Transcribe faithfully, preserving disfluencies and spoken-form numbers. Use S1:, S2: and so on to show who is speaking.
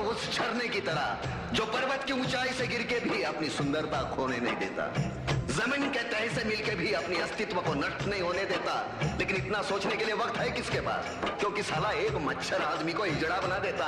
S1: उस झरने की तरह जो पर्वत की ऊंचाई से गिर के भी अपनी सुंदरता खोने नहीं देता, जमीन के तह से मिलके भी अपनी अस्तित्व को नष्ट नहीं होने देता। लेकिन इतना सोचने के लिए वक्त है किसके पास, क्योंकि साला एक मच्छर आदमी को हिजड़ा बना देता